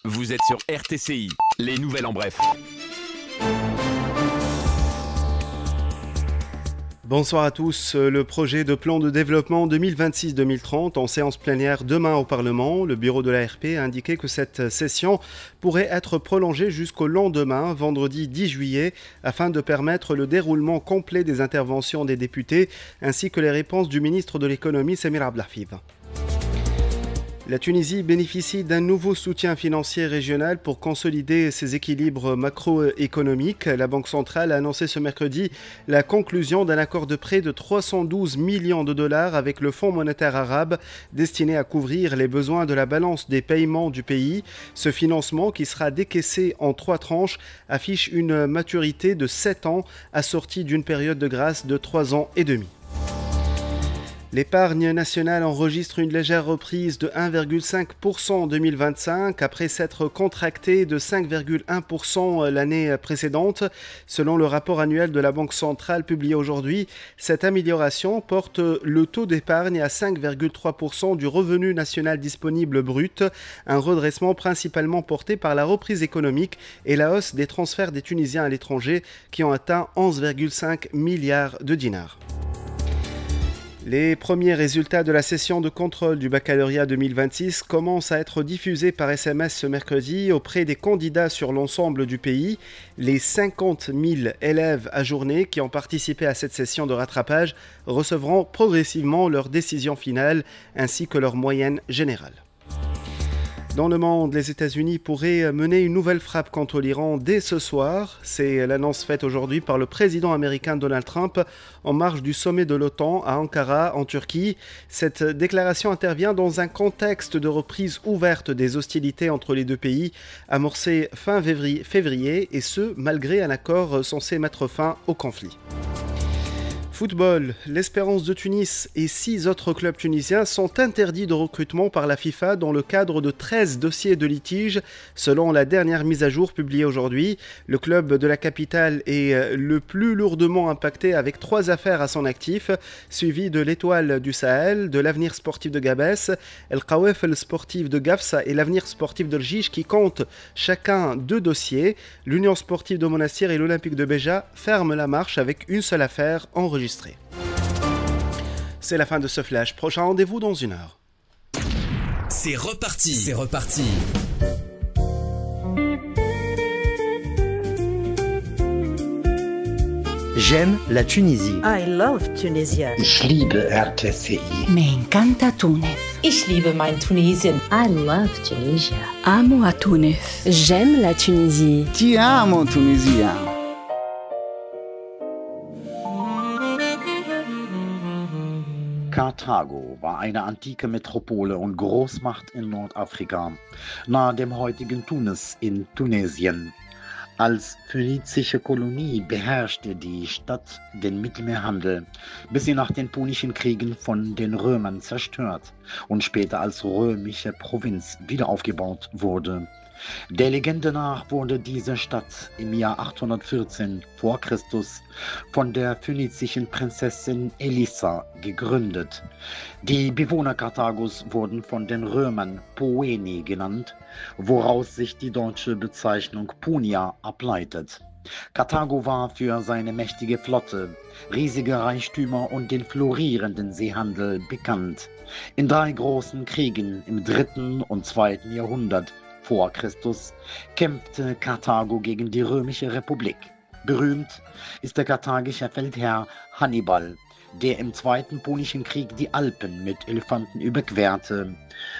Vous êtes sur RTCI, les nouvelles en bref. Bonsoir à tous. Le projet de plan de développement 2026-2030 en séance plénière demain au Parlement. Le bureau de l'ARP a indiqué que cette session pourrait être prolongée jusqu'au lendemain, vendredi 10 juillet, afin de permettre le déroulement complet des interventions des députés ainsi que les réponses du ministre de l'économie, Samir Abdelhafid. La Tunisie bénéficie d'un nouveau soutien financier régional pour consolider ses équilibres macroéconomiques. La Banque centrale a annoncé ce mercredi la conclusion d'un accord de prêt de 312 millions de dollars avec le Fonds monétaire arabe destiné à couvrir les besoins de la balance des paiements du pays. Ce financement, qui sera décaissé en 3 tranches, affiche une maturité de 7 ans assortie d'une période de grâce de 3 ans et demi. L'épargne nationale enregistre une légère reprise de 1,5% en 2025 après s'être contractée de 5,1% l'année précédente. Selon le rapport annuel de la Banque centrale publié aujourd'hui, cette amélioration porte le taux d'épargne à 5,3% du revenu national disponible brut, un redressement principalement porté par la reprise économique et la hausse des transferts des Tunisiens à l'étranger qui ont atteint 11,5 milliards de dinars. Les premiers résultats de la session de contrôle du baccalauréat 2026 commencent à être diffusés par SMS ce mercredi auprès des candidats sur l'ensemble du pays. Les 50 000 élèves ajournés qui ont participé à cette session de rattrapage recevront progressivement leur décision finale ainsi que leur moyenne générale. Dans le monde, les États-Unis pourraient mener une nouvelle frappe contre l'Iran dès ce soir. C'est l'annonce faite aujourd'hui par le président américain Donald Trump en marge du sommet de l'OTAN à Ankara, en Turquie. Cette déclaration intervient dans un contexte de reprise ouverte des hostilités entre les deux pays, amorcé fin février, et ce, malgré un accord censé mettre fin au conflit. Football, l'Espérance de Tunis et 6 autres clubs tunisiens sont interdits de recrutement par la FIFA dans le cadre de 13 dossiers de litige, selon la dernière mise à jour publiée aujourd'hui. Le club de la capitale est le plus lourdement impacté avec 3 affaires à son actif, suivi de l'Étoile du Sahel, de l'Avenir sportif de Gabès, El Khawef sportif de Gafsa et l'Avenir sportif de Rjish qui comptent chacun 2 dossiers. L'Union sportive de Monastir et l'Olympique de Béja ferment la marche avec une seule affaire enregistrée. C'est la fin de ce flash. Prochain rendez-vous dans 1 heure. C'est reparti. J'aime la Tunisie. I love Tunisia. Ich liebe RTCI. Me encanta Túnez. Ich liebe mein Tunesien. I love Tunisia. Amo a Túnez. J'aime la Tunisie. Ti amo Tunisia. Karthago war eine antike Metropole und Großmacht in Nordafrika, nahe dem heutigen Tunis in Tunesien. Als phönizische Kolonie beherrschte die Stadt den Mittelmeerhandel, bis sie nach den Punischen Kriegen von den Römern zerstört und später als römische Provinz wiederaufgebaut wurde. Der Legende nach wurde diese Stadt im Jahr 814 vor Christus von der phönizischen Prinzessin Elissa gegründet. Die Bewohner Karthagos wurden von den Römern Poeni genannt, woraus sich die deutsche Bezeichnung Punia ableitet. Karthago war für seine mächtige Flotte, riesige Reichtümer und den florierenden Seehandel bekannt. In 3 großen Kriegen im 3. und 2. Jahrhundert vor Christus kämpfte Karthago gegen die Römische Republik. Berühmt ist der karthagische Feldherr Hannibal, der im 2. Punischen Krieg die Alpen mit Elefanten überquerte.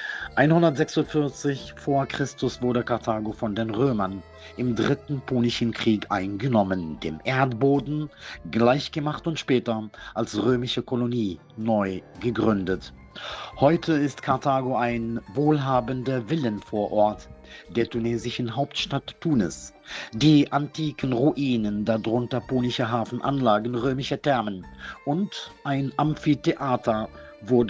146 vor Christus wurde Karthago von den Römern im 3. Punischen Krieg eingenommen, dem Erdboden gleichgemacht und später als römische Kolonie neu gegründet. Heute ist Karthago ein wohlhabender Villenvorort der tunesischen Hauptstadt Tunis. Die antiken Ruinen, darunter punische Hafenanlagen, römische Thermen und ein Amphitheater wurde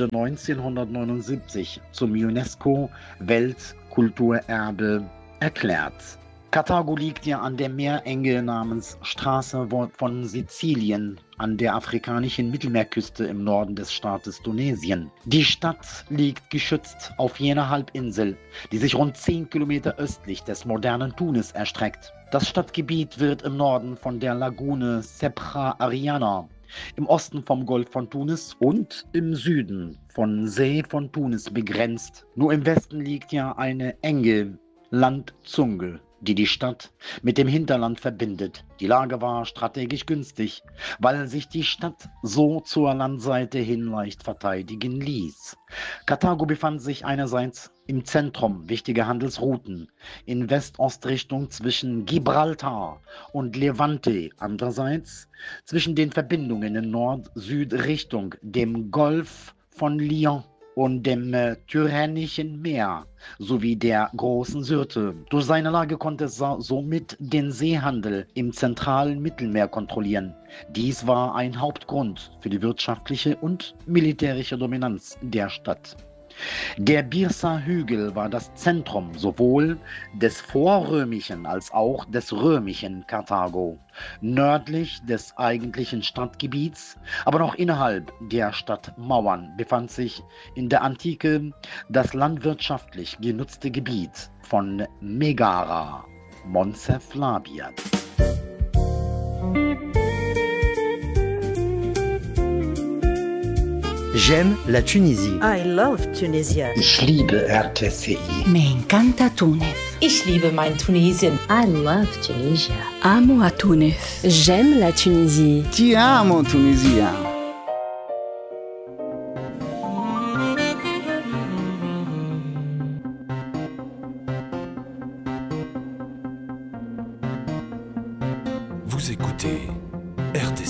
1979 zum UNESCO-Weltkulturerbe erklärt. Karthago liegt ja an der Meerenge namens Straße von Sizilien an der afrikanischen Mittelmeerküste im Norden des Staates Tunesien. Die Stadt liegt geschützt auf jener Halbinsel, die sich rund 10 Kilometer östlich des modernen Tunis erstreckt. Das Stadtgebiet wird im Norden von der Lagune Sebra Ariana, im Osten vom Golf von Tunis und im Süden von See von Tunis begrenzt. Nur im Westen liegt ja eine enge Landzunge, die die Stadt mit dem Hinterland verbindet. Die Lage war strategisch günstig, weil sich die Stadt so zur Landseite hin leicht verteidigen ließ. Karthago befand sich einerseits im Zentrum wichtiger Handelsrouten, in West-Ost-Richtung zwischen Gibraltar und Levante, andererseits zwischen den Verbindungen in Nord-Süd-Richtung, dem Golf von Lion und dem Tyrrhenischen Meer sowie der Großen Syrte. Durch seine Lage konnte es somit den Seehandel im zentralen Mittelmeer kontrollieren. Dies war ein Hauptgrund für die wirtschaftliche und militärische Dominanz der Stadt. Der Birsa-Hügel war das Zentrum sowohl des vorrömischen als auch des römischen Karthago. Nördlich des eigentlichen Stadtgebiets, aber noch innerhalb der Stadtmauern befand sich in der Antike das landwirtschaftlich genutzte Gebiet von Megara, Monte Flavian. J'aime la Tunisie. I love Tunisia. Ich liebe RTCI. Me encanta Túnez. Ich liebe mein Tunesien. I love Tunisia. Amo a Túnez. J'aime la Tunisie. Ti amo, Tunisia.